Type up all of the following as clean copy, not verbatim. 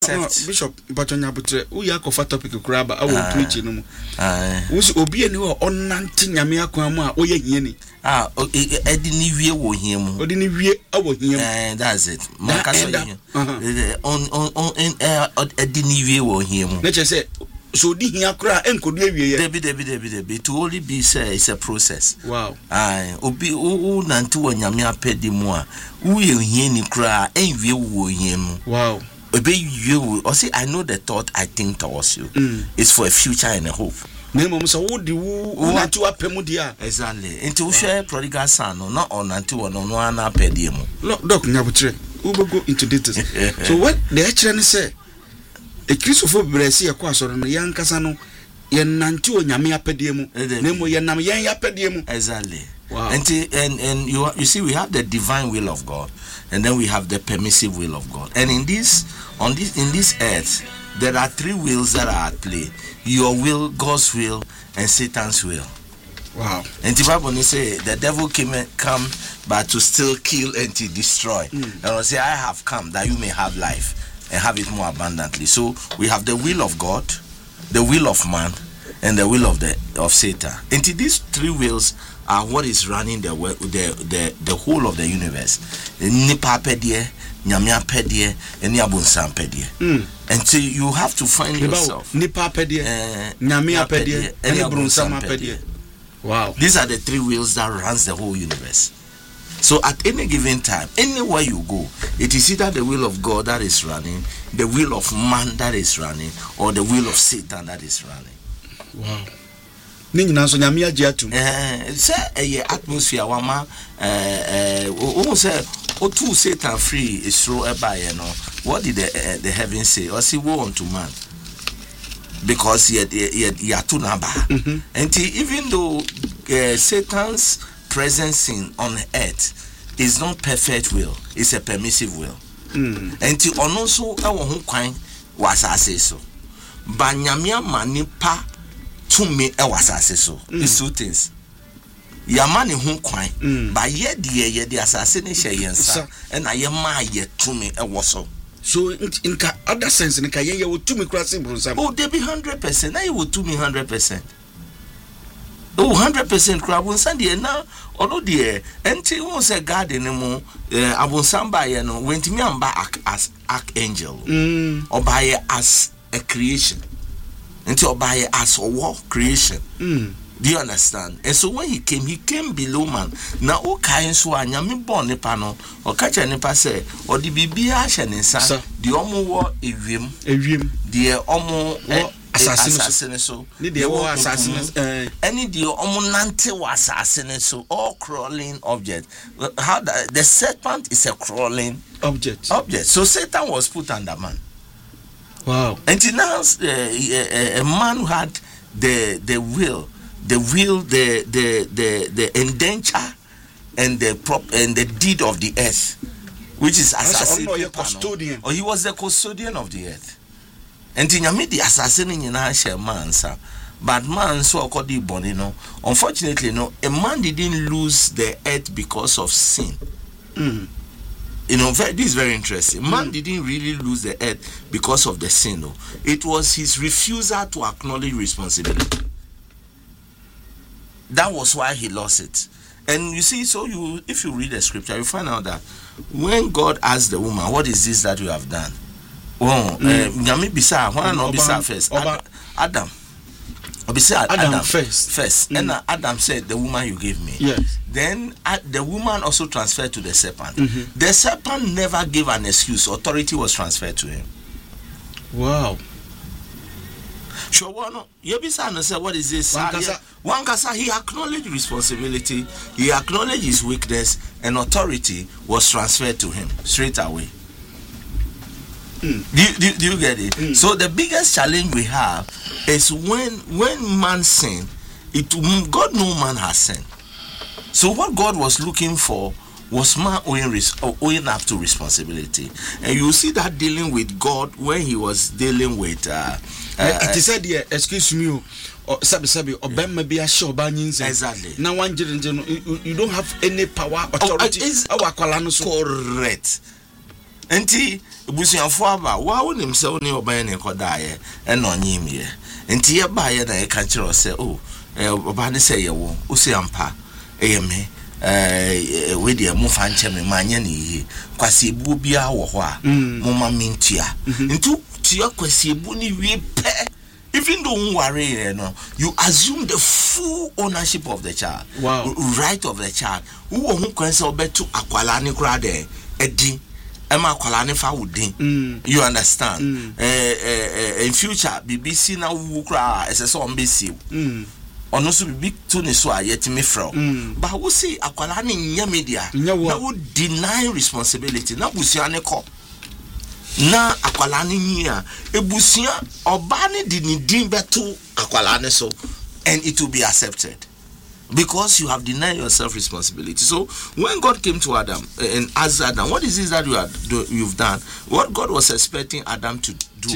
Bishop Batonya Butre, we are for topic grab. I will preach in who's Obi and you are on Nanting Yamia, or Yeni. I didn't hear him. Or didn't hear our him. That's it. I didn't hear him. Let's say, so did he cry and could Debbie to only be say it's a process. Wow. Obi Nantu and Yamia Pedimoa. We hear him cry and view him. Wow. Obey you, or say, I know the thought I think towards you. It's for a future and a hope. Name so would you want to pemudia? Exactly. Into share prodigal son, or not on until one pedimo. Look, Doc Nabutre, who will go into details. So, what the actually say? A Christopher Brescia Quas or a young Casano, Yan Nantu and Yamia Pedium, Nemo Yanam Yan Pedium. Exactly. Wow. And you see, we have the divine will of God, and then we have the permissive will of God. And in this earth, there are three wills that are at play: your will, God's will, and Satan's will. Wow. And the Bible say the devil come but to steal, kill, and to destroy. And I say, I have come that you may have life and have it more abundantly. So we have the will of God, the will of man, and the will of Satan. And these three wills are what is running the whole of the universe. Nipa pedie, nyamia pedie, and nyabunsan pedie. And so you have to find yourself. Nipa pedie, nyamia pedie, and nyabunsan pedie. Wow. These are the three wheels that runs the whole universe. So at any given time, anywhere you go, it is either the will of God that is running, the will of man that is running, or the will of Satan that is running. Wow. Nina so nyamia jiatu. Say atmosphere wama say otu Satan free is throw by what did the heavens say? Or see woe unto man. Because he had two number. And even though Satan's presence on earth is not perfect will, it's a permissive will. And also our kwan was so. But nyamia manipa to me was so. It's two things. Yamani kwan, but yet the assassination yensa, and I am yet to me so. So in other sense, in Kaya would to me crossing Brusam. Oh, they be 100%. Now you would to me 100%. Oh, 100% crab on Sunday now. Although the NT won't say God anymore. Abon Samba, went to me and back as archangel, or by as a creation, until by as a war creation. Do you understand? And so when he came below man. Now, all kinds who are yami born a panel, or catch any passe, or the BBA Shanesa, the Omo war a vim, the Omo assassin, so the war assassin, any the Omo Nante was assassin, so all crawling object. How the serpent is a crawling object. So Satan was put under man. Wow. And now a man who had the will, the indenture and the deed of the earth, which is assassin. Or he was the custodian of the earth. And Tinyami the assassin in man, sir. But man so called the bonino. Unfortunately, a man didn't lose the earth because of sin. This is very interesting. Man didn't really lose the earth because of the sin. No. It was his refusal to acknowledge responsibility. That was why he lost it. And you see, so if you read the scripture, you find out that when God asked the woman, what is this that you have done? First. Adam. Adam first. And Adam said, the woman you gave me. Yes. Then the woman also transferred to the serpent. The serpent never gave an excuse. Authority was transferred to him. Wow. Sure, Yebisa said, what is this? One kasa, he acknowledged responsibility, he acknowledged his weakness, and authority was transferred to him straight away. Do you get it? So the biggest challenge we have is when man sinned, God no man has sinned. So what God was looking for was man owing up to responsibility. And you see that dealing with God when he was dealing with it is said here, excuse me, Sabi, or Ben may be a show banyins. Exactly. Now one you don't have any power, authority, our Correct. enti busuafo aba wa wonim se woni oban ne kodaye eno nyimie enti ye ba ye na ye ka kire se oba ne se ye wo osi ampa eyeme we de mu fa nche me manye ne yi kwase ebu bia wo ho a mo ma mintia ntu tia kwase ebu ni wi pe. Even though you assume the full ownership of the child, right of the child. Who can say to akwalani grade edi ema akwalani fa wudin. You understand? In future, BBC na wukra SS on BC. Ono so bibi to ne so ayetimi frau. But who say akwalani nya media? Na would deny responsibility. Na busiane ko. Na akwalani nyia ebusia obani di ni din beto akwalani so, and it will be accepted because you have denied yourself responsibility. So when God came to Adam and asked Adam, what is this that you've done? What God was expecting Adam to do,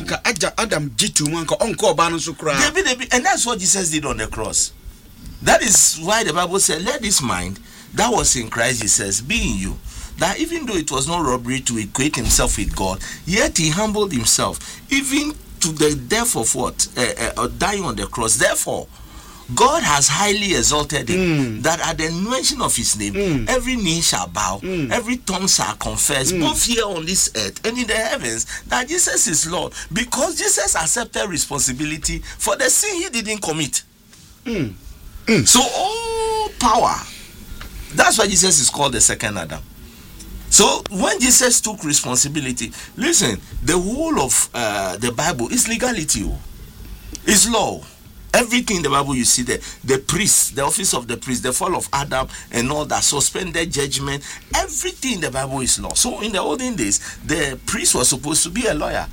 and that's what Jesus did on the cross. That is why the Bible said, let this mind that was in Christ Jesus be in you, that even though it was not robbery to equate himself with God, yet he humbled himself, even to the death of what? Dying on the cross. Therefore, God has highly exalted him, that at the mention of his name, every knee shall bow, every tongue shall confess, both here on this earth and in the heavens, that Jesus is Lord, because Jesus accepted responsibility for the sin he didn't commit. So all power, that's why Jesus is called the second Adam. So when Jesus took responsibility, listen, the whole of the Bible is legality, it's law. Everything in the Bible you see there, the priest, the office of the priest, the fall of Adam and all that, suspended judgment, everything in the Bible is law. So in the olden days, the priest was supposed to be a lawyer.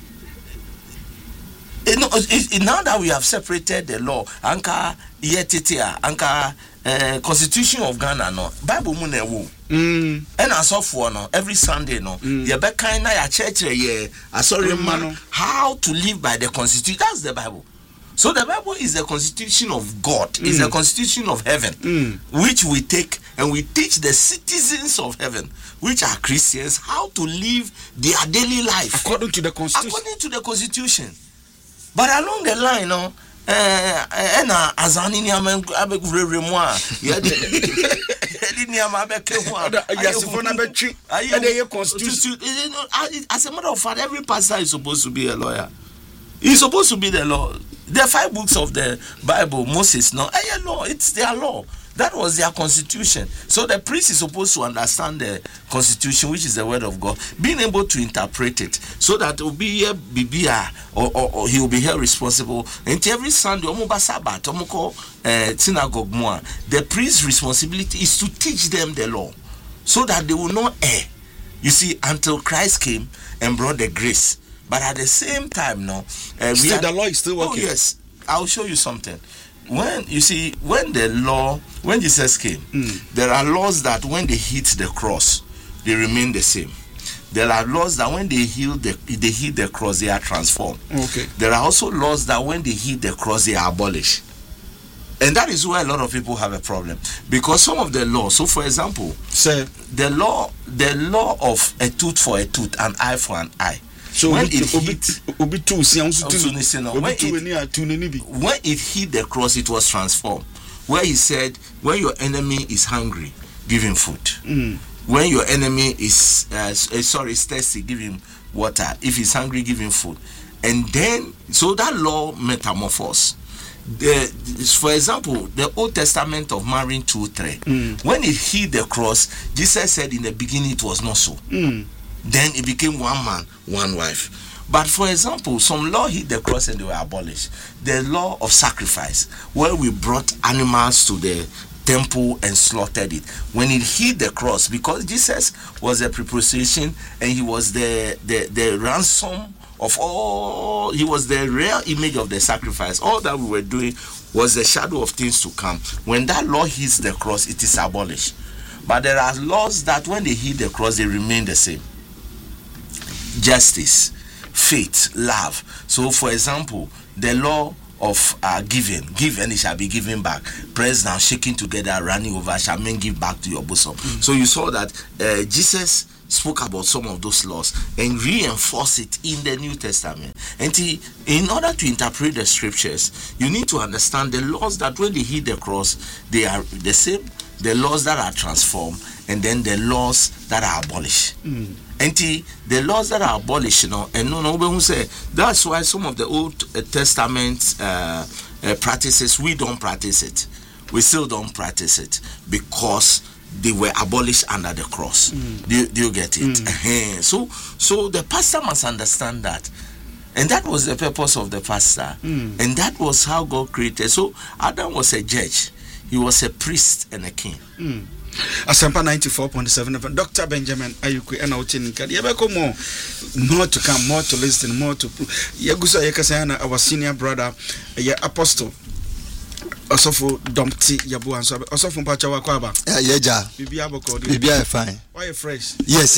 Now that we have separated the law, anka yetitia, anka Constitution of Ghana, no Bible munewu. And as of no every Sunday, no you be kind na church ye. Sorry man, how to live by the Constitution? That's the Bible. So the Bible is the constitution of God, is the constitution of heaven, which we take and we teach the citizens of heaven, which are Christians, how to live their daily life according to the constitution. According to the constitution. But along the line, no, azani ni abegure moi. As a matter of fact, every pastor is supposed to be a lawyer. He's supposed to be the law. The 5 books of the Bible, Moses, no, law, it's their law. That was their constitution. So the priest is supposed to understand the constitution, which is the word of God, being able to interpret it, so that it will be a bibia, or he will be held responsible. And every Sunday, synagogue more, the priest's responsibility is to teach them the law, so that they will not err. You see, until Christ came and brought the grace. But at the same time, no, the law is still working. Oh yes, I'll show you something. When you see, when Jesus came, there are laws that when they hit the cross, they remain the same. There are laws that when they hit the cross, they are transformed. Okay. There are also laws that when they hit the cross, they are abolished. And that is why a lot of people have a problem, because some of the laws. So, for example, the law of a tooth for a tooth, an eye for an eye. So when it hit the cross, it was transformed. Where he said, when your enemy is hungry, give him food. When your enemy is thirsty, give him water. If he's hungry, give him food. And then, so that law metamorphosed. For example, the Old Testament of marrying 2-3. When it hit the cross, Jesus said in the beginning it was not so. Then it became one man, one wife. But for example, some law hit the cross and they were abolished. The law of sacrifice, where we brought animals to the temple and slaughtered it. When it hit the cross, because Jesus was a propitiation and he was the ransom of all, he was the real image of the sacrifice. All that we were doing was the shadow of things to come. When that law hits the cross, it is abolished. But there are laws that when they hit the cross, they remain the same. Justice, faith, love. So for example, the law of giving, give and it shall be given back, pressed down, shaking together, running over, shall men give back to your bosom. So you saw that Jesus spoke about some of those laws and reinforce it in the New Testament. And in order to interpret the scriptures, you need to understand the laws that when they hit the cross, they are the same, the laws that are transformed, and then the laws that are abolished. And the laws that are abolished, that's why some of the Old Testament practices, we don't practice it. We still don't practice it because they were abolished under the cross. Do you get it? So the pastor must understand that. And that was the purpose of the pastor. And that was how God created. So Adam was a judge. He was a priest and a king. Asampa 94.7. Dr. Benjamin Ayukwe and Outin Kadiabeko more to come, more to listen, more to Yagusa Yakasana, our senior brother, apostle. Osofo Dumpty Yabu and so Osofo Pachawa Kwaba. Yeja. Bibia fine. Why you fresh? Yes.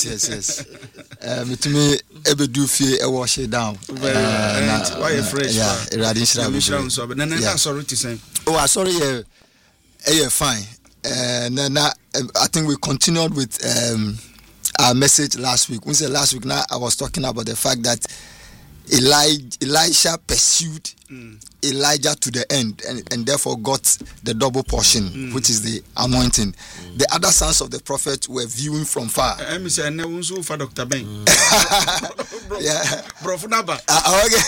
To me, ebe do fear a wash it down. Why you fresh? Yeah, Radishra. So, but then I'm sorry to say. Oh, sorry, fine. I think we continued with our message last week. We said last week, now I was talking about the fact that Elisha pursued Elijah to the end and therefore got the double portion, which is the anointing. The other sons of the prophet were viewing from far. I'm saying, Dr. Ben. Yeah. Bro, Funaba. Okay.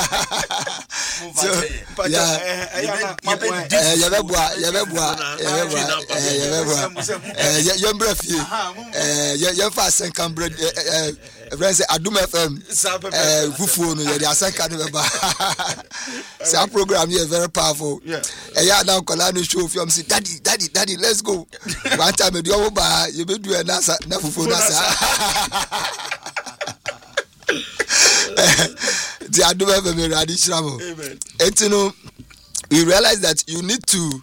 Our program here is very powerful. Yeah. Now Kolano show film say, Daddy, let's go. One time you be do an answer. The Aduma FM Radishram. And you know, we realize that you need to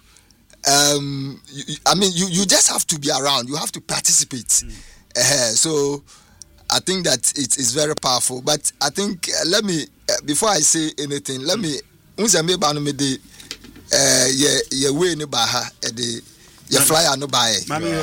you just have to be around, you have to participate. So I think that it is very powerful. But I think let me before I say anything, let me unzame ba no me de ye way ni ba ha de ye flyer no ba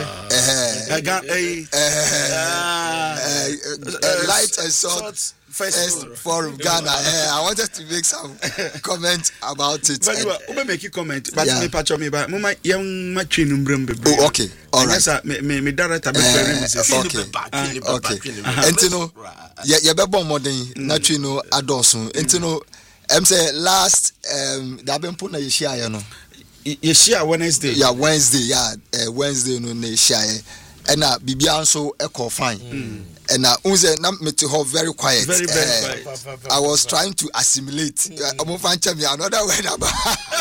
light and salt first for Ghana. I wanted to make some comment about it. But make a comment, but me patch me ba mama young matching umbrembe. Oh, okay. All right. Yes, me director be okay. And you know, ye be born modern naturally no adosun. And you know, say last that been put na ye share you know. Ye share Wednesday. Yeah, Wednesday no na share. And bibia nso e call fine. And unze na meti ho very quiet. Very quiet. I was trying to assimilate. I'm fan me another word about.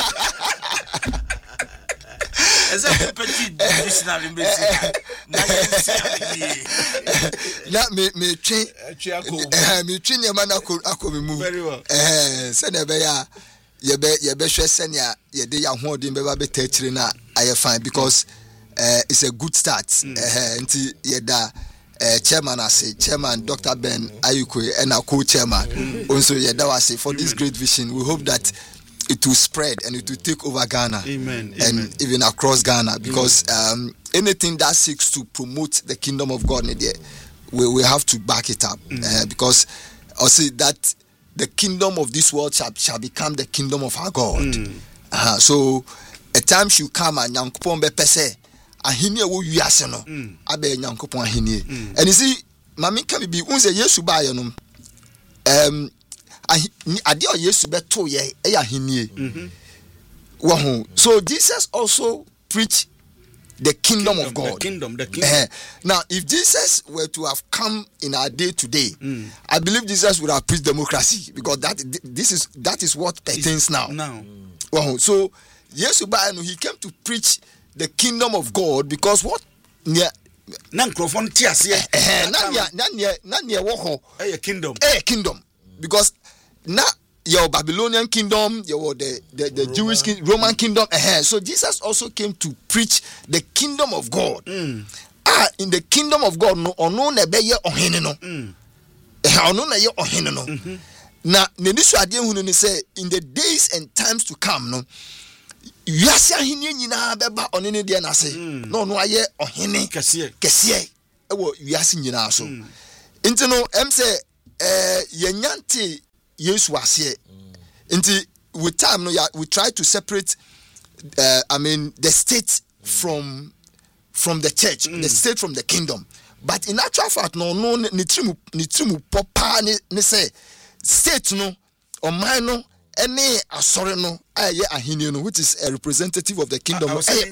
As a petit dictionary me train your man akobimu. Very well. Send ya ye be hwe senia ye de ya hoodin be ba be tachire na aye fine because it's a good start. Nti ye da chairman Dr. Ben Ayukwe and our co-chairman also ye da wase for this great vision. We hope that it will spread and it will take over Ghana. Amen. And even across Ghana because anything that seeks to promote the kingdom of God we have to back it up because I see that the kingdom of this world shall become the kingdom of our God. So a time should come and Nyankopon be pese ahini wo wiase no abe Nyankopon ahini. And you see mami can be unse Yesu ba ye no ade o Yesu beto ye e ahini. So Jesus also preached the kingdom of God. The kingdom. Now, if Jesus were to have come in our day today, I believe Jesus would have preached democracy because that is what pertains now. So, yes, he came to preach the kingdom of God because what? Kingdom. Because now your Babylonian kingdom, your the Jewish Roman kingdom. So Jesus also came to preach the kingdom of God. In the kingdom of God, no nebeye ohene no. Ono na ye ohene no. Na nenisu ade hunu ni say in the days and times to come no. Wiase ahene nyina beba onene de na say. No aye ohene kese. ewo wiase nyina so nti no say yenyante Yesu ase nti with time no we try to separate the state from the church, the state from the kingdom. But in actual fact, no ni trimu popa ni say state no or minor any asore no aye ahini no, which is a representative of the kingdom.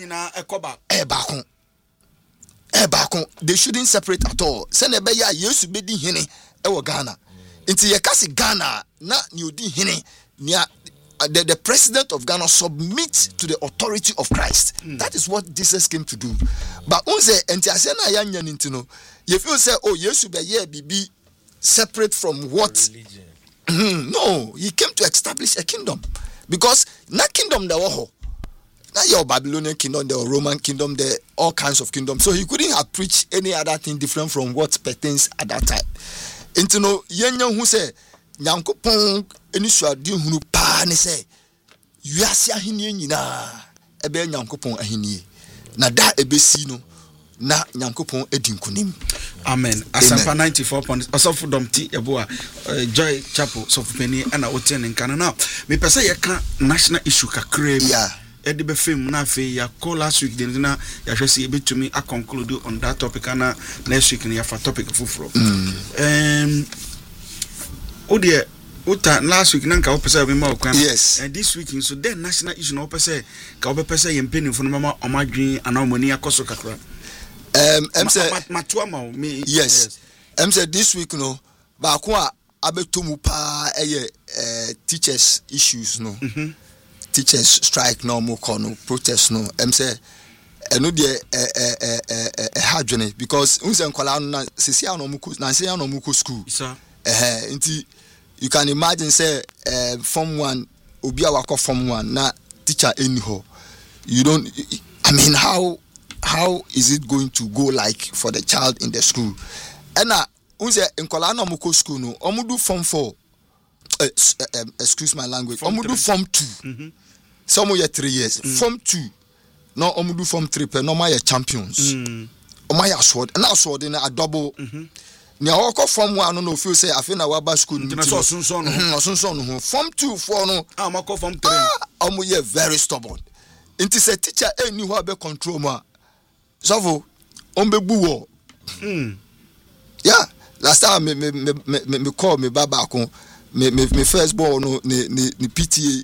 They shouldn't separate at all. Send be ya Yesu be di hene e Ghana. Inti ye kasi Ghana na ni odi hene nia the president of Ghana submits to the authority of Christ. That is what Jesus came to do. But unse enti asena ya nya nintino, you feel say Yesu be ye be separate from what? No, he came to establish a kingdom. Because na kingdom there were na your Babylonian kingdom, the Roman kingdom, there all kinds of kingdoms. So he couldn't have preached any other thing different from what pertains at that time. Intino yenya who say Nyankopon eni suade hunu pa ne say wiase ahenie nyina ebe Nyankopon ahenie na da ebesi no na Nyankopon edinkunim. Amen. Asampa 94 points. Osofu domti eboa Joy Chapel sofupeni ana oten nkana na me pese ye ka national issue kakra. Yeah. Edi be film na fe ya call last week then na ya hwese ebetumi a conclude on that topic na next week ya for topic fufuro. Odie uta last week nanka opese be ma okwan. Yes. And this week so then national issue na opese ka opese ye mpeni fo no mama omadwen ana omani akoso kakra. Yes. Said this week no ba ko a abetumu pa teachers issues no. Teachers strike no more kono protest no. Say eno de hadwene because unse nkwala no na sesia no muku na sesia no muku school. Nti you can imagine say form 1 obi a wako form 1 na teacher anyhow. You don't how is it going to go like for the child in the school? And unse nkwala no muku school no omudu form 4 excuse my language omudu form 2 some year 3 years form 2 no omudu form 3 per no my champions my sword na sword na a double nya wako form 1 no feel say afi na waba school no sunson no form 2 4 no amako form 3 omu ye very stubborn inti say teacher any who be control ma so ombebu wo yeah last time me call me baba ko me first ball no ni PTA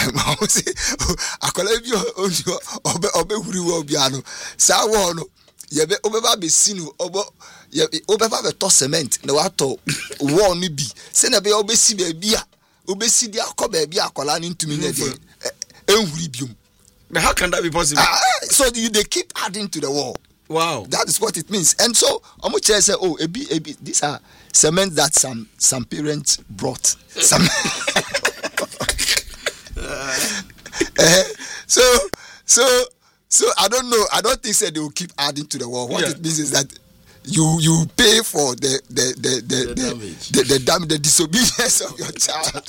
akola bi obe huri wo bia no sa wo no ye be obeba be sinu obeba be to cement na wa to wo no bi se na be obesi be bia obesi dia akoba bia akola ni ntumi ne de enhuri biom. But how can that be possible? So they keep adding to the wall. Wow, that is what it means. And so I'm going to say, ebi, these are cement that some parents brought. Some so I don't know. I don't think they will keep adding to the wall. What it means is that you pay for the damage, the disobedience of your child.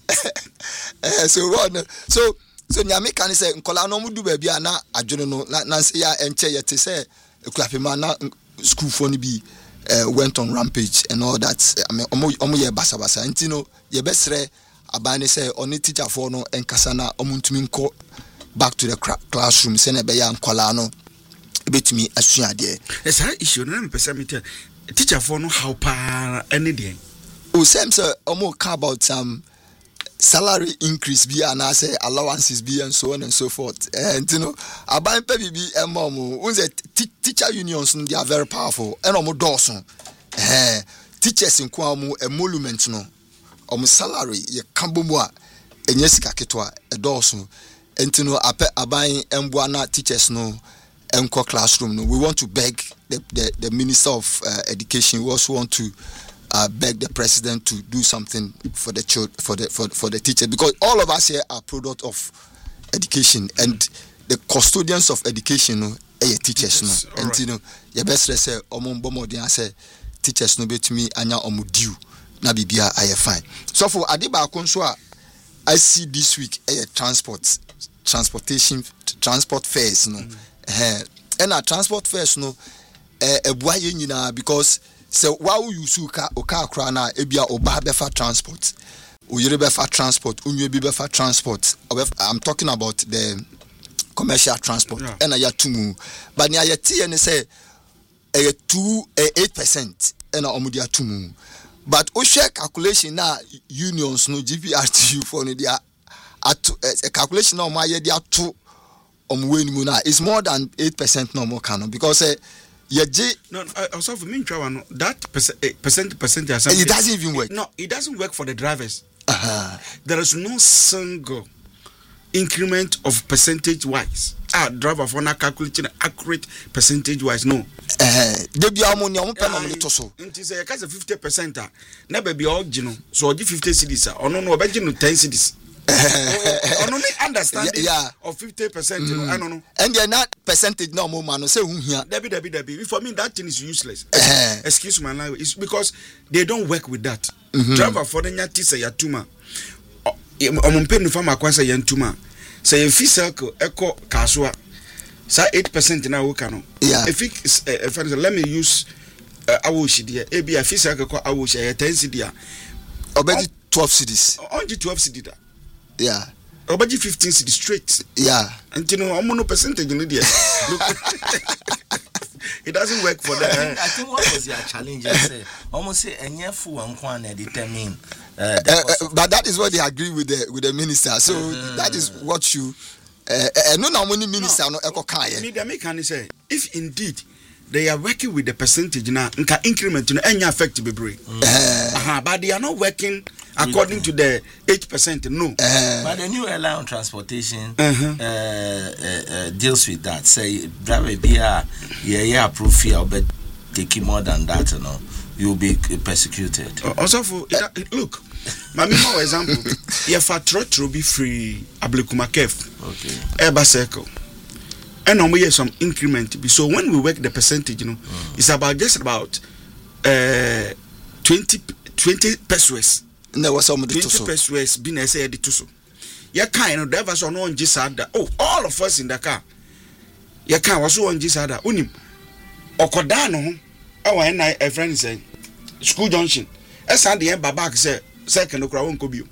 So nyame kan say nkola no mudu ba bia na adwene no na say ya enche yete say ekuapema na school phone bi went on rampage and all that. Omo ye basabasa ntino ye besre abane say oni teacher for no enkasa na omuntumi nko back to the classroom say na be ya nkola no betumi asua de. Esa issue na mpesa mete teacher for no how pa any day. O sem say omo ka about some salary increase be and I say allowances be and so on and so forth. And you know, about baby teacher unions they are very powerful. And Dawson teachers in Kwamu emolument no salary ye kambomwa enyesika ketwa Dawson. And you know, abayin embuana teachers no enko classroom no. We want to beg the Minister of Education. We also want to beg the president to do something for the child, for the teacher, because all of us here are product of education and the custodians of education no teachers no. And right. You know your best say omombomo say teachers no betumi anya omudiu na bibia aye fine. So for adiba konso I see this week transport fares no and our transport fares no boy nyina because so wow you suka oka kra na ebia oba befa transport uyire befa transport unwe bi befa transport I'm talking about the commercial transport and ya tumu but nya yeti ne say 8% and omudia tumu but o share calculation na unions no GPRTU for no dia at a calculation na ma ye dia to omwenimu na is more than 8% no more canon because no, also for me, that percent it doesn't even work. No, it doesn't work for the drivers. There is no single increment of percentage wise. Driver for not calculating accurate percentage wise. No. They be ammonia on penalty to so. It is a case of 50%. Never be original. So 50 cities or no, 10 cities. Only understanding of 50%, you know, I don't know. And they're not percentage no more man. Say here. Debbie. For me, that thing is useless. Excuse my language. It's because they don't work with that. Driver for the nyati say yatuma. Omumpenu fama kwanza yantuma. Say if circle echo kaswa. Say 8% na wokano. If let me use awoshi dia. Ebi a fiscal ko awoshi 10 cities. Obedi 12 cities. Only 12 cities. Yeah. About 15 cities straight. Yeah. And you know, I'm no percentage in India. It doesn't work for them. I think what was your challenge? I say almost say a year for one corner determine. But that is what they agree with the minister. So that is what you. No, no, money minister no echo kaya. Need make can say if indeed they are working with the percentage now, nka increment no any affect be break. But they are not working according to the 8%. No. But the new airline on transportation deals with that. Say driver be approve fee or bet taking more than that, you know, you'll be persecuted. Also for look, my more example, if a trot will be free, Ablekuma Kef, okay, Eba Circle. And we have some increment. So when we work the percentage, you know, it's about just about 20 pesos. There was some 20 pesos being said to so. Ya kind of drivers on one Gisada. Oh, all of us in the car. Ya can was on Gisada. Unim Okodano. Our a friend said School Junction. As I the end back said second Okra won't be.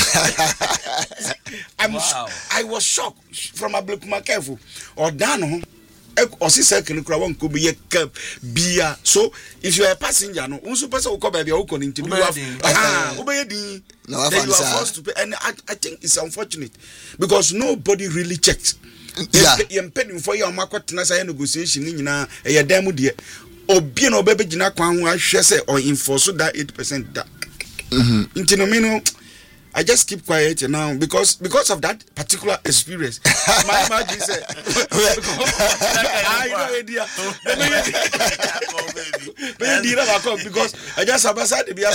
I was shocked from a block my careful or Dano or second Crown could be a cab beer. So if you are a passenger, no one super so come by your own into you are forced to pay. And I think it's unfortunate because nobody really checks. You're paying for your market negotiation in a demo dear or being or baby Jina Kwan or enforce that 8% that. I just keep quiet now because of that particular experience. My imagine say, because I just have to be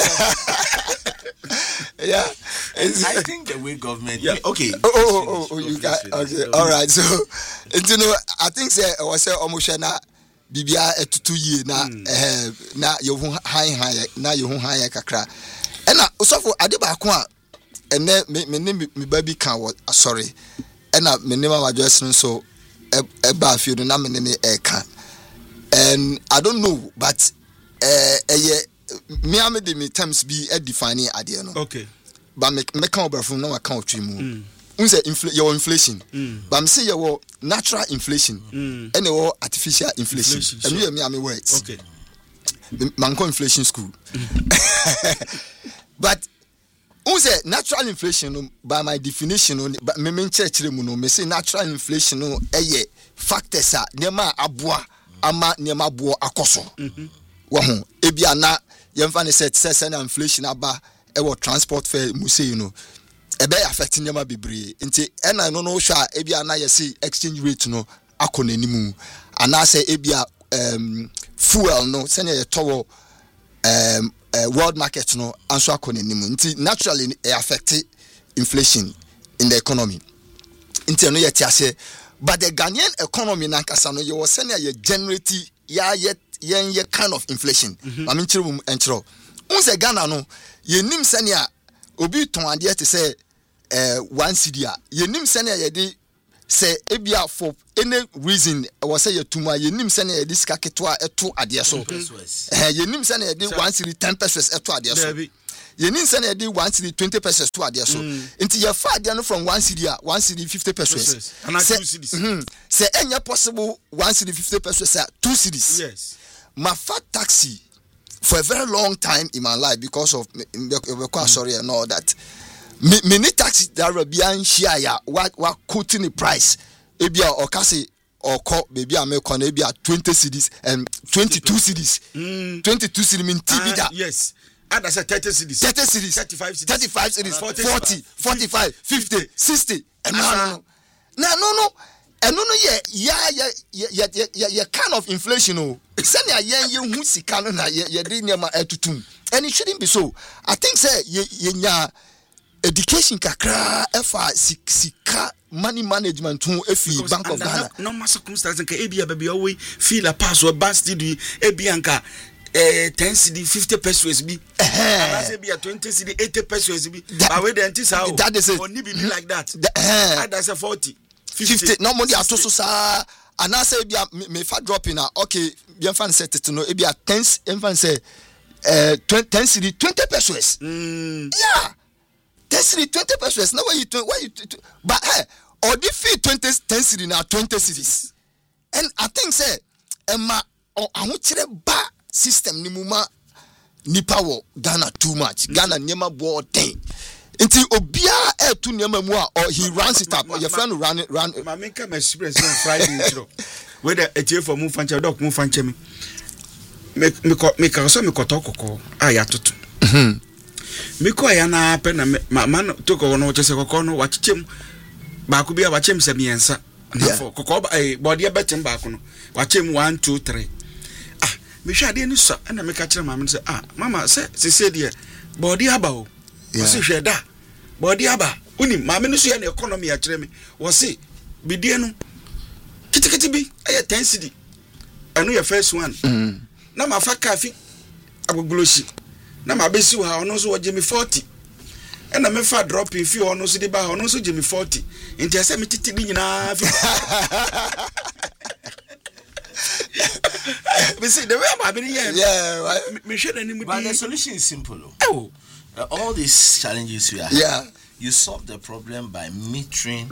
yeah. I think the way government. Yeah. Okay. You got okay. All right. So, you know, I think say I was say almost na bibia etutu ye na you high na you high kakra. And so adeba ko a ene me baby can what sorry and me name my address so eba field na me ne eka and I don't know but me am the me terms be defining idea no okay but me can over from no account trimu unse your inflation but I'm say your natural inflation and your artificial inflation and you me am words okay man call inflation school but unse natural inflation by my definition me menche mu no me say natural inflation no eye factors a nema aboa ama nema bo akoso wo ho ebia na yemfa ne say na inflation aba e wo transport fare mu say you know e be affect nema bebre nti ena no hwa ebia na yesi exchange rate no akona nimu ana say ebia fuel no say na ye towo world market no answer akonimu nti naturally affect inflation in the economy nti no yet ase but the Ghanaian economy na nkasa no ye was say ye generate ye kind of inflation I mean chirum enchro unse Ghana no ye nim sene a obi ton ade te say 1 cedi a ye nim sene ye de say ebia for any reason was say tuma ye nim say na this kaketwa eto ade so ye nim say na dey 1 cedi 10 pesos eto ade so ye nim say na dey 1 cedi 20 pesos to ade so nti ye fa ade no from 1 cedi a 1 cedi 50 pesos and 2 cedis say enya possible 1 cedi 50 pesos 2 cedis yes my fat taxi for a very long time in my life because of sorry and all that. Many taxi driver behind share ya what quoting the price. Ebia or kasi or call baby I make on ebia 20 cedis and 22 cedis. 22 cedis mean TV that. Yes. And that's a 30 cedis. 30 cedis. 35 cedis. 40, 45, 50, 60. And no. And no, yeah, kind of inflation. Oh, send ya who see canon, ya didn't tutum. And it shouldn't be so. I think, say, ya education kakra, sika money management to Bank of Ghana. No mass circumstances, Abia baby always feel a password, bastard, Abianca. 10 cedi 50 pesos be and I say be a 20 cedi 80 pesos be. But where the antis how that is it. Only be like that. That's a 40. 50 no money atoso sa and I say be me fa dropping na okay bien fan set to no e be a 10 fan say 10 cedi 20 pesos yeah 10 cedi 20 pesos now why you but hey or the fee 20 10 cedi na 20 cedis and I think say ma ahotire ba system ni muma nipa wo Ghana too much Ghana nyema bo ten Inti obia to Niamua or he runs it up or your friend run. My make my express on Friday. Whether a tear for move and dog move and chemi. Make a so me kotoko. Ayatutu. Miko ayana pen my man took on what just a cocono, watch him. Bakubia watch him semiensa. For cocoba a body a better bacono. Watch him 1, 2, 3. Ah, Misha didn't so and I make a tell mamma say, ah, Mamma said, she said, yeah, body about. Was she da? Body aba uni maame no so ya na economy a kire me wo se bidie no kitikiti bi aye 10 cedi anu your first one na ma fa kafi agogoloshi na ma besi wa ono so wo me 40 and na me fa drop in fi ono so de ba ono so me 40 nti ase me titi bi nyina fi we see the way ma be yeah me share any but the solution is simple oh all these challenges we are you solve the problem by metering.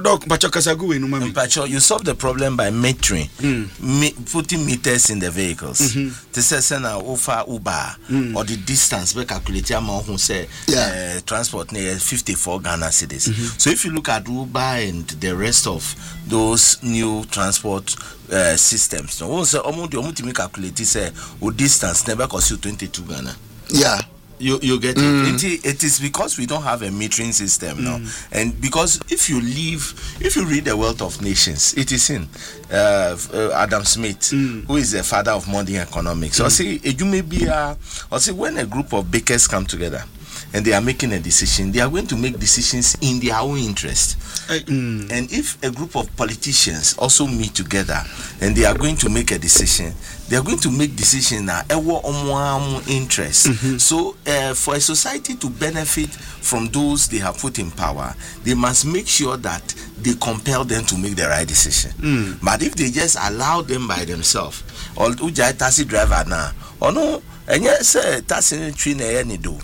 You solve the problem by metering, putting meters in the vehicles. To say offer Uber or the distance we calculate amount who say transport near 54 Ghana cedis. So if you look at Uber and the rest of those new transport systems, so also almost calculate say distance never cost you 22 Ghana. Yeah. You get it. It is because we don't have a metering system now, and because if you read The Wealth of Nations, it is in Adam Smith, who is the father of modern economics. So you may be when a group of bakers come together and they are making a decision, they are going to make decisions in their own interest. And if a group of politicians also meet together and they are going to make a decision, they are going to make decisions in our interest. So for a society to benefit from those they have put in power, they must make sure that they compel them to make the right decision. But if they just allow them by themselves, or taxi driver now, or no, and yes, taxi train any do.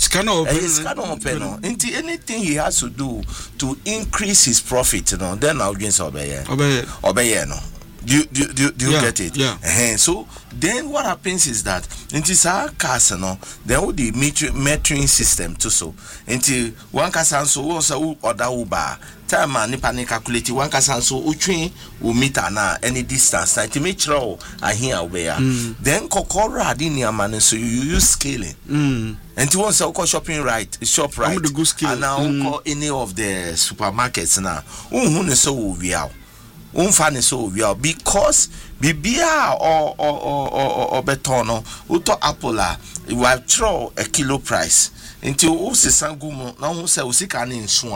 Anything he has to do to increase his profit, then I'll just obey. No. Do you get it? Yeah. So then what happens is that into our cars, then with the metering system too. So until one casan so also order Uber time and nipa calculate one casan so train will meet any distance. To make sure I hear where then kokora adini amane so you use scaling. And to once call shopping shop right. And now call any of the supermarkets now. So we are. So we are because bibia or betono uto apola we have throw a kilo price until o se sangumo na ho se o sika na nso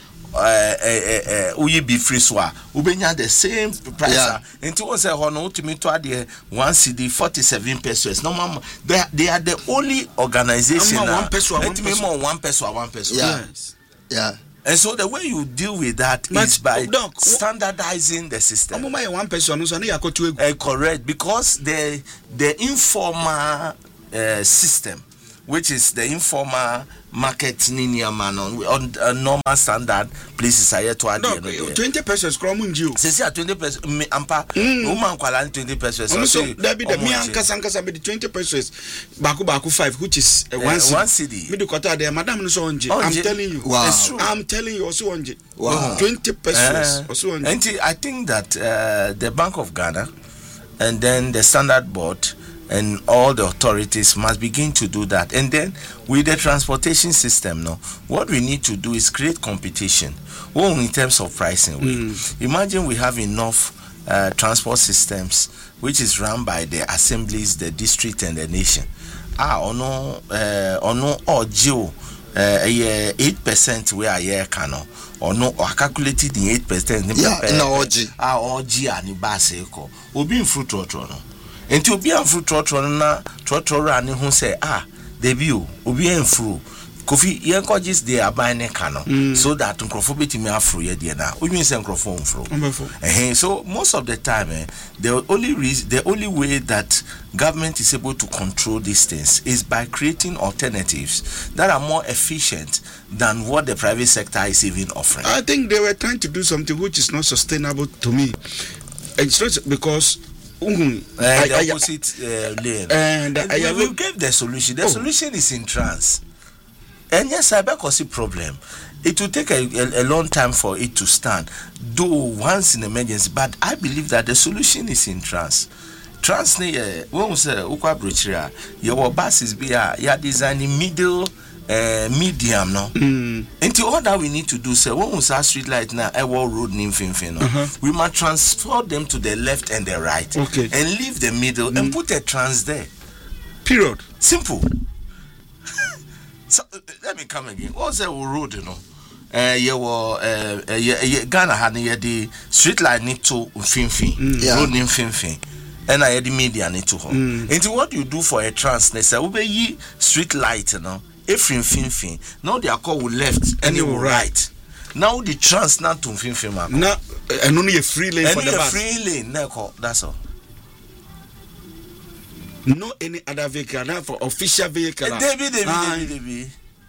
a uyi be free so ubenya the same price until o se ho no ultimate to ade 1 cedi 47 pesos no mama they are the only organization now 1 peso 1 peso yes And so the way you deal with that is by standardizing the system. One person correct, because the informal system, which is the informal market on normal standard places are to 20 pesos kromunju. Say 20 pesos ampa woman kwala 20 pesos. So there be the me ankasa be the 20 pesos baku 5, which is one cedi. Me do kwata there madam no so onje. I'm telling you. Wow. It's true. I'm telling you also onje. Wow. 20 pesos also onje. And I think that the Bank of Ghana and then the Standard Board and all the authorities must begin to do that. And then with the transportation system, what we need to do is create competition. Well, in terms of pricing, imagine we have enough transport systems which is run by the assemblies, the district, and the nation. 8% where I can or no or calculated in 8%. Yeah, OG and Baseko will be in fruit trotron. And to be a fruit trotron and who say, the view will be in fruit. Kofi encourages they are buying a canon so that microphobia me afro yediana. We mean microphone fro. So most of the time, the only way that government is able to control these things is by creating alternatives that are more efficient than what the private sector is even offering. I think they were trying to do something which is not sustainable to me. It's not because the opposite lane. And we gave the solution. The solution is in trans. And yes, cyber cause a problem. It will take a long time for it to stand, though once in emergency. But I believe that the solution is in trans. Trans, when we say ukwa brochira, your buses be designing middle, medium, no. And all that we need to do, say when we say street light now, a wall road we must transfer them to the left and the right, and leave the middle and put a trans there. Period. Simple. So, let me come again. What's the road, Ghana had the street light need to Finfin, road in Finfin, and I had the media need to home. And what you do for a trans, they say, ye street light, if Finfin, now they are called left and you right. Now the trans not to Finfin, now, and only a free lane for the bus. Free lane, that's all. No any other vehicle, not for official vehicle. Debbie.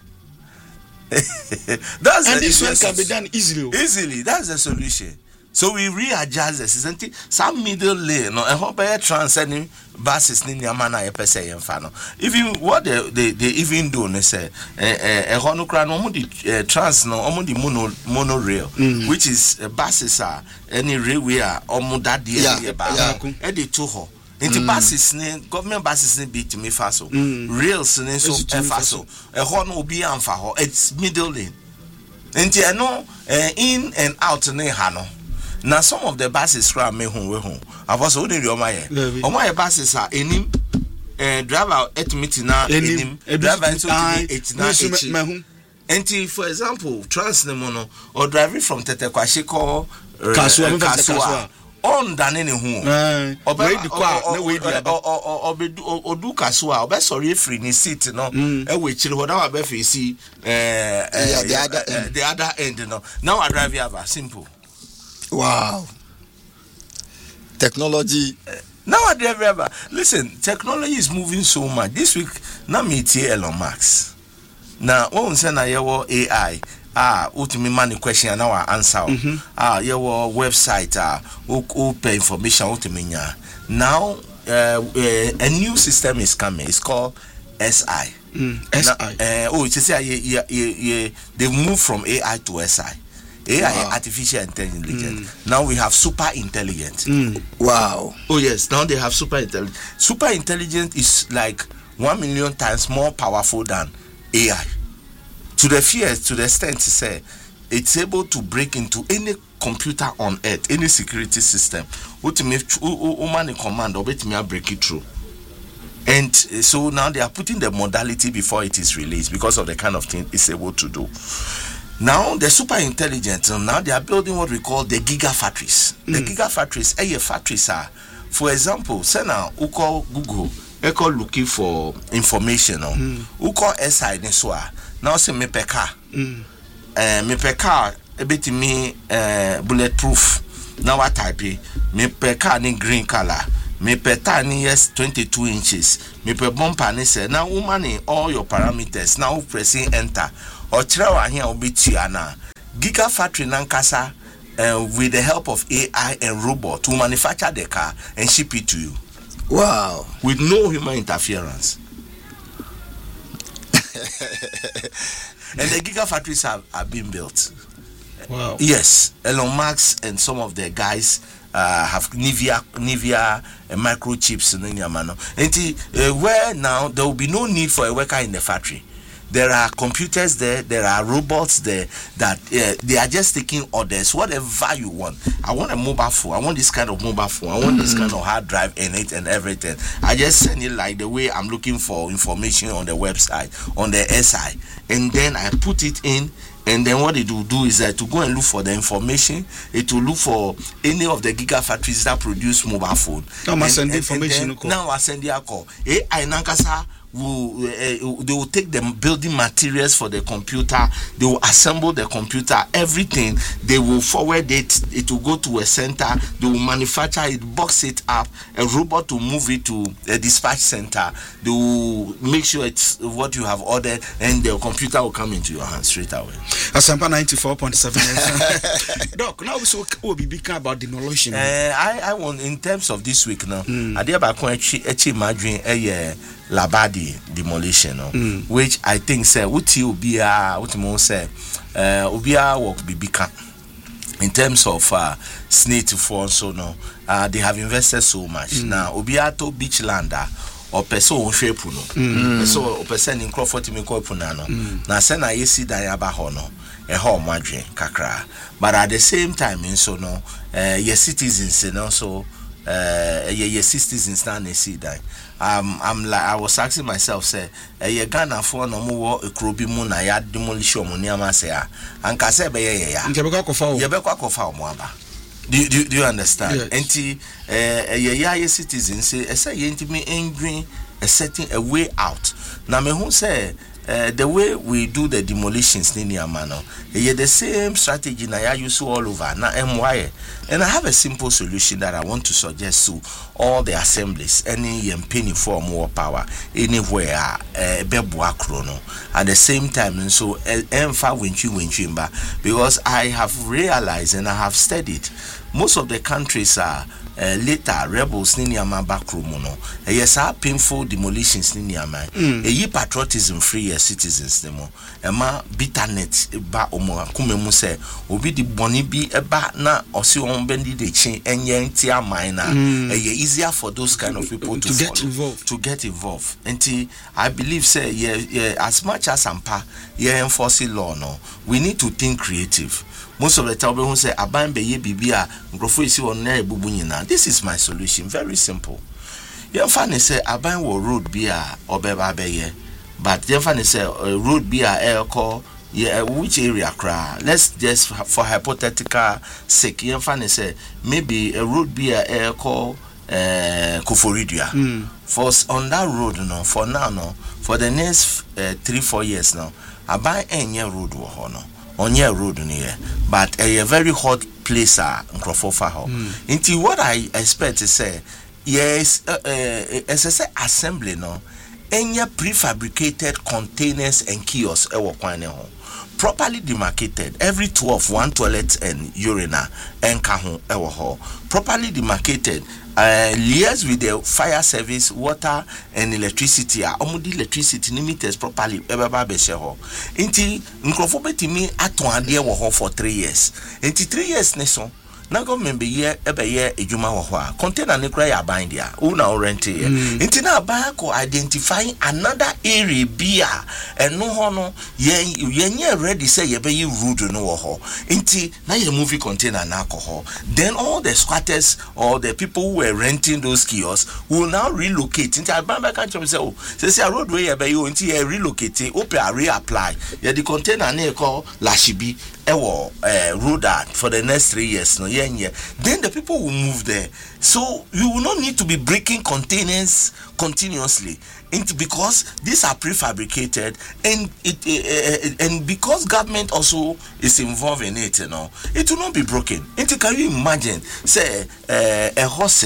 That's and this one can be done easily. Easily, that's the solution. So we readjust the system. Some middle lane, and hope transcending buses in Yamana pese infano. Even what they even do, they say a honocran trans the monorail, which is buses are any railway or modadi Eddie Toho. Into buses, government buses beat me faso. Rails so faso. A horn will be for it's middle lane. Into in and out ne hano. Now some of the buses cram me home. I was only your my buses are in driver at meeting driver into and for example, trans nemono or driving from Tetekwashiko Kasua. On than any who or do Kasua, or best sorry free ni seat, which whatever befi see the other end, Now I drive you simple. Wow. Technology. Now I drive ever. Listen, technology is moving so much. This week, now meet Elon Musk. Now, one send a AI. Ultimate money question and our answer. Your website, open information. Now, a new system is coming. It's called SI. SI. They move from AI to SI. AI, artificial intelligence. Now we have super intelligence. Wow. Oh yes. Now they have super intelligence. Super intelligence is like 1 million times more powerful than AI. To the extent to say it's able to break into any computer on earth, any security system. What man in command or break it through. And so now they are putting the modality before it is released because of the kind of thing it's able to do. Now the super intelligent, now they are building what we call the gigafactories. The gigafactories, factories are, for example, say now who call Google, they call looking for information. Who call SI Neswa. Now say me peka. me per car a bit me bulletproof. Now what type me per car in green color. Me per tiny yes 22 inches. Me per bumper ni say now woman all your parameters now pressing enter or travel here will be Tiana Gigafactory Nankasa with the help of AI and robot to manufacture the car and ship it to you. Wow. With no human interference. And the gigafactories have been built. Wow. Yes, Elon Musk and some of the guys have Nvidia microchips in your man. And where now there will be no need for a worker in the factory. There are computers there are robots there that they are just taking orders, whatever you want. I want a mobile phone, I want this kind of mobile phone, I want this kind of hard drive in it and everything. I just send it like the way I'm looking for information on the website, on the SI, and then I put it in. And then what it will do is to go and look for the information. It will look for any of the gigafactories that produce mobile phone. Now I send information. Now I send the call. AI Nankasa they will take the building materials for the computer. They will assemble the computer. Everything they will forward it. It will go to a center. They will manufacture it, box it up. A robot will move it to a dispatch center. They will make sure it's what you have ordered, and the computer will come into your hands straight away. Asampa 94.7. Doc, now we will be speaking about demolition. I want in terms of this week now. I did about imagine Labadi demolition, which I think say what you be what you say ubia work be become in terms of snake to fall so no they have invested so much now ubia to beach lander or person shape no so person in Crawford me ko puna no na say na yesi dan aba ho no e ho madwen kakra but at the same time so no your citizens no so your citizens stand and see that I'm like I was asking myself say ye Ghana for no more a krobi mu na ya demolish omo ni ama say anka say be ye ya nke be kwa kofa omo aba. Do you understand? Yes. Enti ye citizens say ye ntimi engwin a setting a way out na me hu say the way we do the demolitions in Yamano, the same strategy na ya use all over na MY. And I have a simple solution that I want to suggest to all the assemblies, any penny for more power anywhere, bebwa chrono. At the same time, and so emfa winchimba, because I have realized and I have studied most of the countries are later rebels ni ama backroom no yes are painful demolitions ni ama yi patriotism free citizens nemo ema bitterness ba omo akumemu se obi di boni bi eba na osi on bendi de chin enye nti aman na easier for those kind of people to get involved and I believe say yeah as much as ampa enforcing law no we need to think creative. Most of the time we say aban be ye bibia nkrofo isi won na ebubu nyina. This is my solution, very simple. You find say aban wo road bia obeba be ye, but you find say road bia elko which area cra. Let's just for hypothetical sake you find say maybe a road bia elko Koforidia. For on that road no for now no for the next 3-4 years now aban enye road wo ho no on your road near, but a very hot place Nkrofofa ho. Into what I expect to say, yes, as I say, assembly no, any prefabricated containers and kiosks properly demarcated, every 12 one toilet and urinal and kahon properly demarcated. Liaise with the fire service, water and electricity. Omudi electricity meters properly. Ebaba besheho. Inti nkrofo betimi atwande wo ho for 3 years. Inti 3 years neso. Na government be ye ebe ye ejuma wo ho a container ne kra ya ban dia. Una rent ye. Inti na ban ko identifying another area bia eno ho no ye ready say ye be ye road no wo ho. Inti na ye movie container na alcohol. Then all the squatters or the people who were renting those kiosks will now relocate. Inti abamba kan chom say oh say a road way ye be yo inti ye relocate open reapply. Ye the container na e call Lashibi ewo road for the next 3 years no then the people will move there. So you will not need to be breaking containers continuously, because these are prefabricated, and because government also is involved in it, it will not be broken. Can you imagine, say, a horse,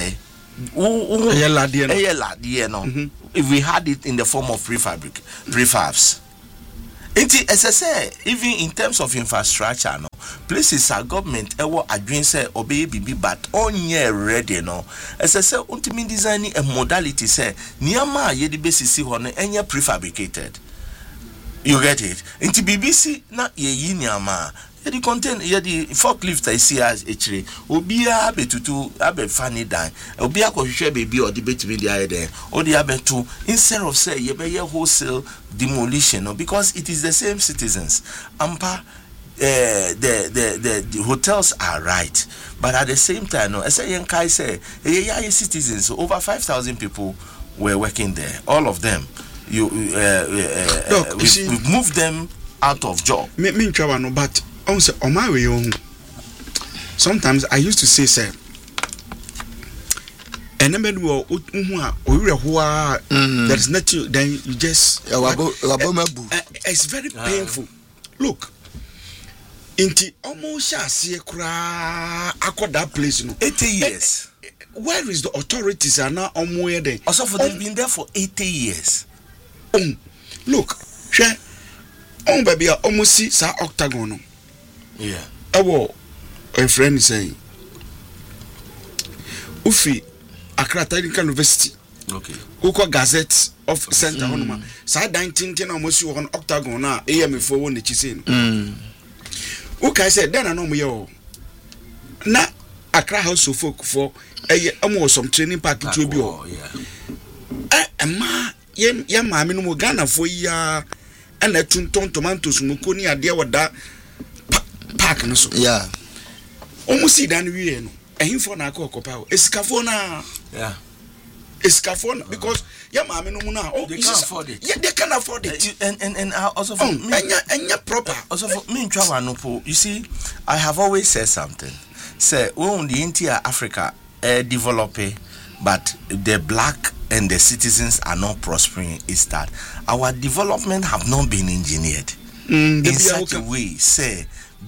if we had it in the form of prefabs? As I say, even in terms of infrastructure, places our government adwin say obey bibi but onye ready as I say, ultimately designing a modality say niyama ye di besisi ho no enye prefabricated. You get it? Into BBC na ye niyama ye di contain ye di forklift I see as actually obia betutu abe funny dan obia kohwehwe baby or the betimi dey there or the abetu instead of say ye be wholesale demolition because it is the same citizens. The hotels are right, but at the same time, as I say, citizens, over 5,000 people were working there. All of them, we've moved them out of job. But on my way home, sometimes I used to say, sir, and there is nothing. Then you just it's very painful. Look. Inti almost see that place 80 years. Where is the authorities are now on where they also for they've been there for 80 years. Look, share baby almost see sa octagon. Yeah. A friend is saying Ufi Accra Technical University. Okay. Uko Gazette of Center Honoma. Sa 19 almost you on octagon na AM for one chisin. Okay, said then I know me na Accra House of Folk for almost some training park to be ma minimum Ghana for ya and a tunton tomatoes mukuni idea what that park no so yeah almost see dan we no ehim for na akọ escafona yeah escafona because they can't afford it. Yeah, they can afford it. And also for me, proper. Also for me, you see, I have always said something. Say, when the entire Africa developing, but the black and the citizens are not prospering, is that our development have not been engineered in such a way. Say.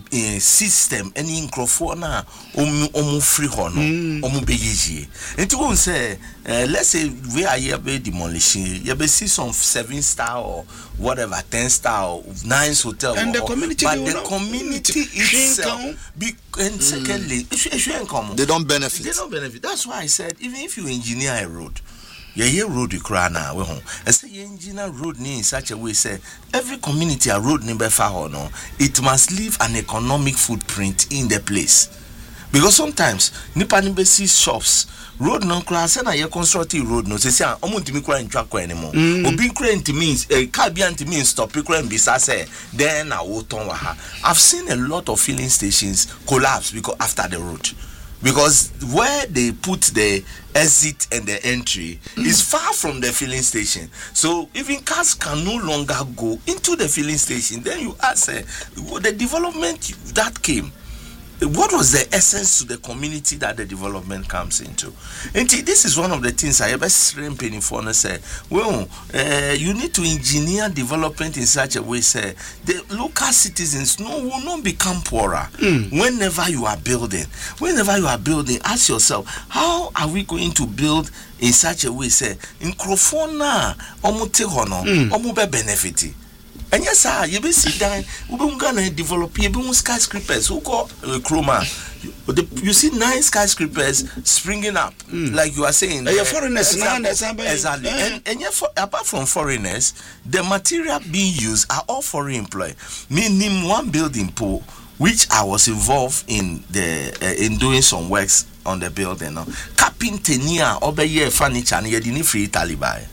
System any microphone free hono beyeji and to say let's say we are here be demolishing you be see some 7-star or whatever 10-star or 9 hotel and the community but the community itself and secondly they don't benefit that's why I said even if you engineer a road yeah, road you cry now. We home. I say engineer road in such a way. Say every community a road near far no. It must leave an economic footprint in the place, because sometimes nipa see shops road no class and I constructive road no. Say omuntu mi kura ntwa anymore. Obi kura nti means car bi anti means stop kura mbisa say then I will turn waha. I've seen a lot of filling stations collapse because after the road. Because where they put the exit and the entry is far from the filling station. So even cars can no longer go into the filling station. Then you ask the development that came. What was the essence to the community that the development comes into? And this is one of the things I ever penny for and say, well, you need to engineer development in such a way, say the local citizens will not become poorer whenever you are building. Whenever you are building, ask yourself, how are we going to build in such a way, say, in Crofona, omote hono, omobe benefit. And yes, sir, you be sit down, we gonna develop you skyscrapers who call Chroma. You see 9 skyscrapers springing up, like you are saying. Foreigners, exactly. And yet, apart from foreigners, the material being used are all foreign employed. Meaning one building pool, which I was involved in in doing some works on the building. Carpenter near over here furniture and you didn't free Italy by.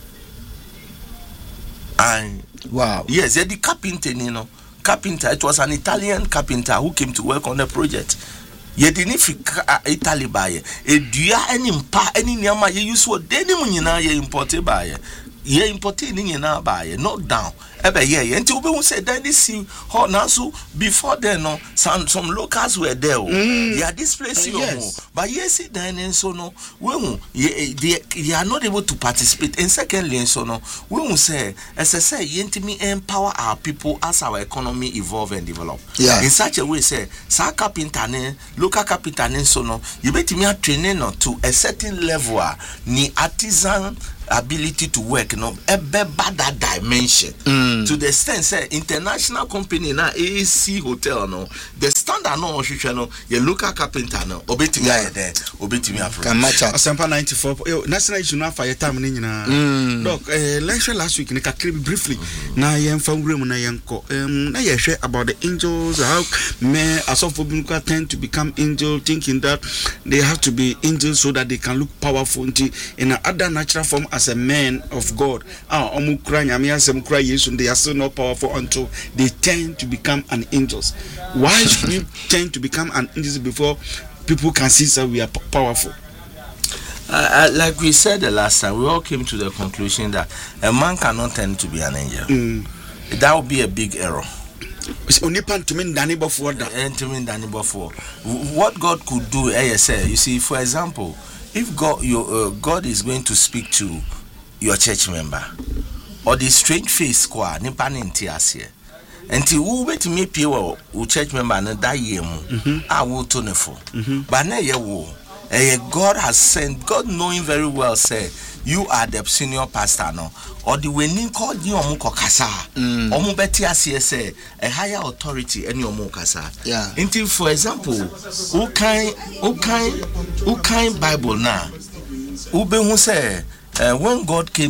And wow. Yes, the carpenter, carpenter. It was an Italian carpenter who came to work on the project. You didn't free Italy by. Do you any nyama you use what any munina you imported by? ye importing in na buy not down ebe ye until we say then this see how now so before then no some locals were there they are displacing but yes then so no we they are not able to participate and secondly so no we say as I say yentimi empower our people as our economy evolve and develop in such a way say sa carpenter ne local carpenter ne so no you betimi training no to a certain level ni artisan ability to work no a better dimension to the extent say international company na AC hotel no the standard no no your local carpenter no obetimi there obetimi Asempa 94 national issue na for your time ni nyina doc lecture last week ni kakri briefly na yen famwure na yenko na ye hwe about the angels how men asofo bi tend to become angel thinking that they have to be angels so that they can look powerful in another natural form as a man of God. They are still not powerful until they tend to become an angels. Why should we tend to become an angel before people can see that we are powerful? Like we said the last time, we all came to the conclusion that a man cannot tend to be an angel. That would be a big error. What God could do, you see, for example, if God is going to speak to your church member, or the strange face squad, and you wait to meet your church member and die I will turn for. But now God has sent, God knowing very well, say you are the senior pastor now, or the winning called you Omukokasa, Omubetiasia say a higher authority and your Mokasa. Until for example, who kind Bible now? Ube say when God came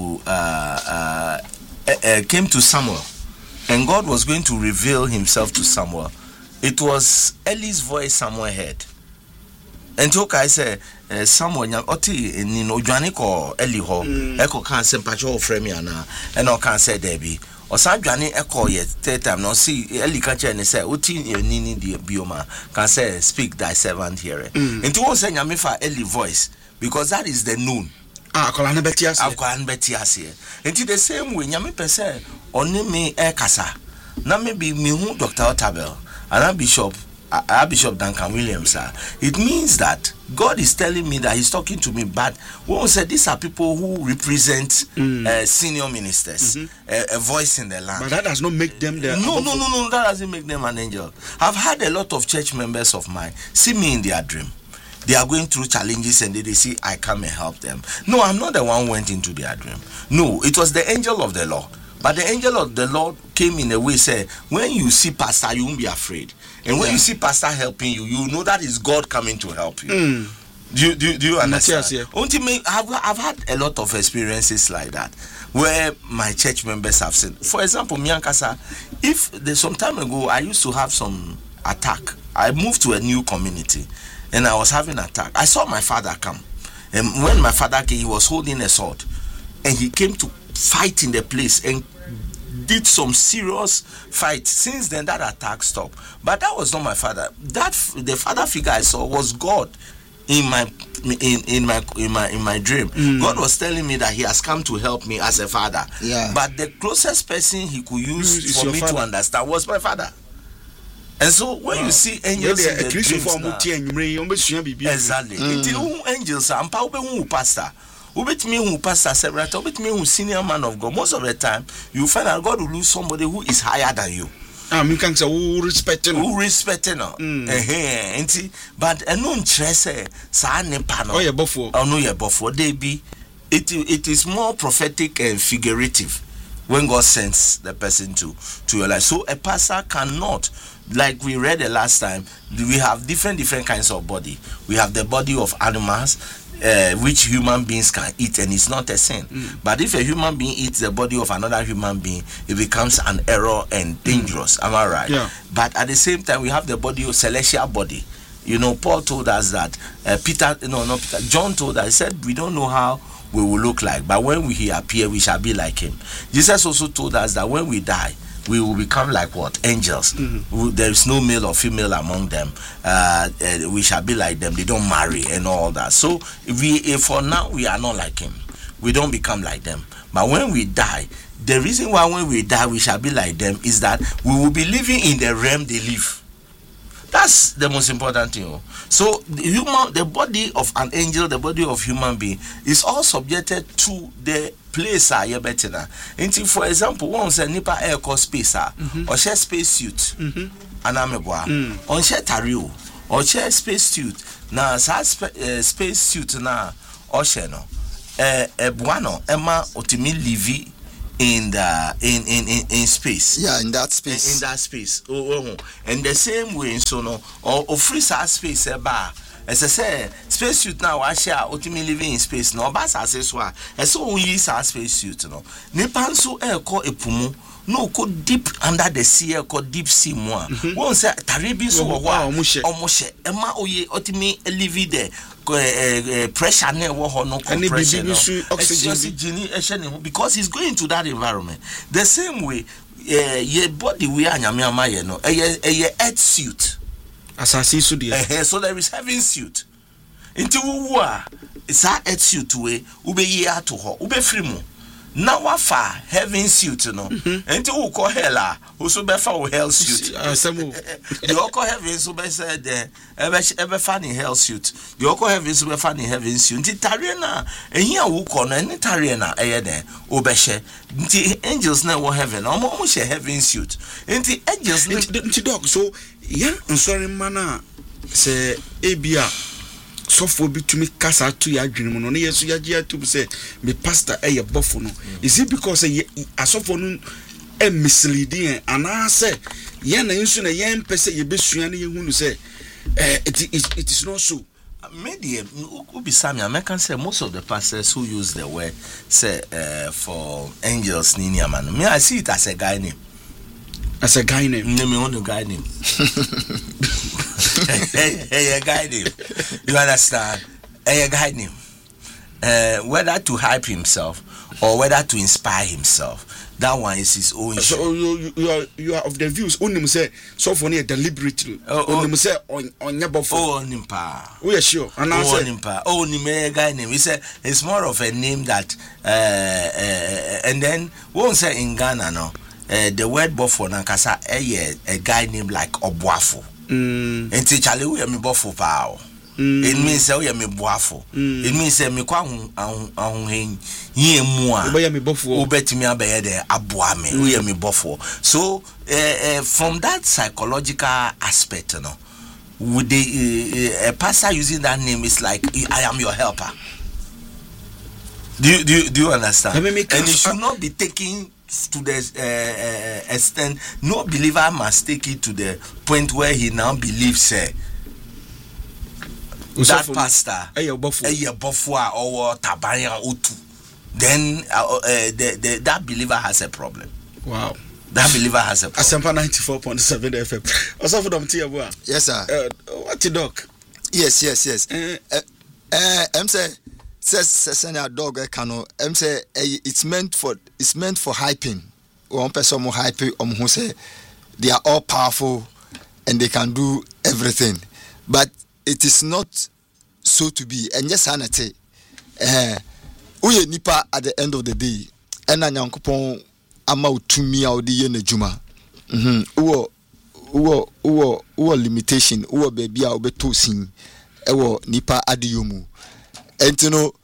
to Samuel, and God was going to reveal himself to Samuel, it was Eli's voice Samuel heard. And took I say someone oti ni no dwane ko Eli ho e ko kan se mpacho frame ana and o kan say Debbie o sa dwane e ko ye third time no see Eli ka che ne say oti ni di bioma can say speak thy servant here and won say nyame fa Eli voice because that is the known akola na betiase and the same way nyame pese oni me e kasa na maybe me hu Dr. Otabel and Bishop Duncan Williams. It means that God is telling me that he's talking to me, but we said these are people who represent senior ministers, a voice in the land. But that does not make them the No, that doesn't make them an angel. I've had a lot of church members of mine see me in their dream. They are going through challenges and they see I come and help them. No, I'm not the one who went into their dream. No, it was the angel of the Lord. But the angel of the Lord came in a way, say, when you see pastor, you won't be afraid. And when you see pastor helping you, you know that is God coming to help you. Do you understand? I've had a lot of experiences like that, where my church members have said, for example, Miankasa, if there's some time ago, I used to have some attack. I moved to a new community, and I was having an attack. I saw my father come. And when my father came, he was holding a sword. And he came to fight in the place and did some serious fight. Since then, that attack stopped. But that was not my father. The father figure I saw was God in my dream. God was telling me that he has come to help me as a father. But the closest person he could use for me to understand was my father. And so when you see angels in the dreams now, exactly. Angels are pastor. Ubit me who pastor several times, ubit me who senior man of God. Most of the time, you find that God will lose somebody who is higher than you. You can say who respect you. But a non tresse sa ne pano. Oh yeah, before. Oh no, yeah, before they be. It is more prophetic and figurative when God sends the person to your life. So a pastor cannot, like we read the last time, we have different kinds of body. We have the body of animals, which human beings can eat, and it's not a sin. But if a human being eats the body of another human being, it becomes an error and dangerous. Am I right? Yeah. But at the same time, we have the body of celestial body. You know, Paul told us that. John told us. He said, we don't know how we will look like, but when he appear, we shall be like him. Jesus also told us that when we die, we will become like what? Angels. There is no male or female among them. We shall be like them. They don't marry and all that. So for now, we are not like him. We don't become like them. But when we die, the reason why when we die we shall be like them is that we will be living in the realm they live. That's the most important thing. So the body of an angel, the body of human being is all subjected to the place you better. Until, for example, one say nipa air called space or share space suit, anameboa, on share tario or share space suit. Now space suit na or share no, buano emma otimi livi in the in space. Yeah, in that space. In that space. And the same way, so no, or free space bar. As I say, space suit now I share ultimately living in space. No, but as so we use our space suit. No, Nepanso air called a pumu. No, go deep under the sea, called deep sea more. One say Taribi so wow, almost Emma Oye ultimately living there. Pressure never no compression, oxygen, because he's going to that environment. The same way, your body we are nyamiama no, a earth suit. So there is heaven suit. Into who it's a earth suit way, ube ye to her, ube free. Now what for heaven suit no? Enti who call hella who so be for hell suit. You all call heaven so be said ever funny hell suit. You all call heaven so be funny heaven suit. Nti tarena here who call na any tarena there obeshe. Nti angels na wo heaven. Omo she heaven suit. Nti angels nti dog so yeah sorry mana say ebia sofo bitumi kasa to ya adwene no yesu ya gia to say me pastor eye bofo no is it because asofo no misleading and I say ye na nsu na ye mpese ye besua na ye hunu say it is not so. Medium ubisami I can say most of the pastors who use the word say for angels nini amano me I see it as a guy name. As a guy name. Me want a guy name. Hey, a guy name. You understand? A guy name. Whether to hype himself or whether to inspire himself, that one is his own. So you are of the views. Only say so for near deliberately. Only say on your buffalo. Oh, nimpa. We are sure. And I say nimpa. Oh, nime guy name. He said it's more of a name that. And then won't say in Ghana no. The word buffalo nankasa a guy named like Obuafo. And Charlie we me buffalo power. It means we me buafo. It means me kwa ahun ye mu a. Obe me buffalo. Obetimi abaye de aboame. We me buffalo. So from that psychological aspect, with the a pastor using that name is like I am your helper. Do you understand? And it should not be taken to the extent. No believer must take it to the point where he now believes that pastor bufwa or tabaya utu, then that believer has a problem. Wow. That believer has a problem. Asempa 94.7 FM. Also for them tia boa. Yes sir. What the doc? Yes. I'm say send a dog cano. I'm say it's meant for hyping. One person more hype who say they are all powerful and they can do everything. But it is not so to be. And yes, sanity. Uye nipa at the end of the day. Ena nyankopon ama utumi audi ye juma. Uwo limitation. Uwo baby a obeto sin. Ewo nipa adiyumu. And you know,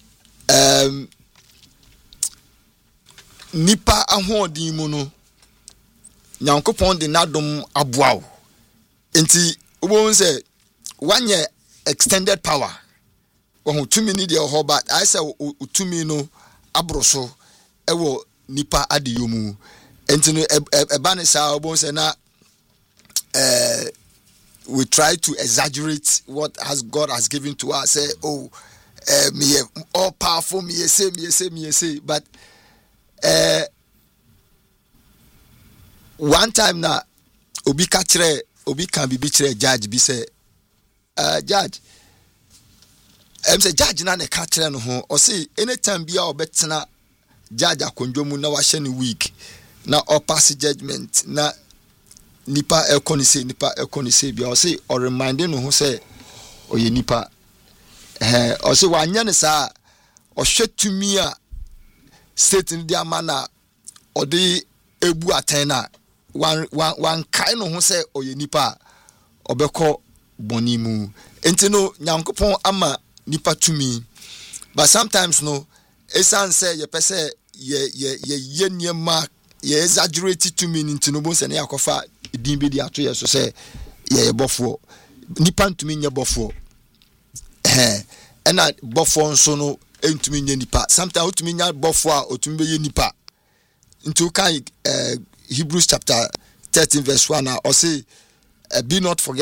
nipa ahodi mu no nyankopon de nadom aboaw. Enti ubo say one year extended power. When to me need your whole but I say to me no abroso ewo nipa adiyumu. Enti no ebanisa ubo say na we try to exaggerate what God has given to us. Say me all powerful, me say, but one time na obi can be judge be say judge say judge na ne kachire no ho o say anytime bia obetena judge akondwomu na wahye ne week na o pass judgment na nipa ekonise bia o say o reminding no ho say oye nipa o say wanya ne sa o hwetumi a state in their manner or the ebu atena one kind of who say oye nipa obeko bonimu entino nyankopon ama nipa to me but sometimes no esan say ye pese ye nyema ye exaggerate to me ntino bo se na yakofa din bi di ato ye so say ye bofo nipa ntumi nya bofo ena bofo nso no entumi nya nipa sometimes otumi nya bofo a otumi be ye nipa into kan Hebrews chapter 13 verse 1 or say be not forget